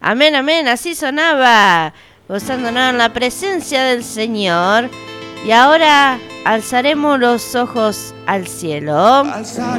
Amén, amén, así sonaba, gozándonos en la presencia del Señor. Y ahora alzaremos los ojos al cielo.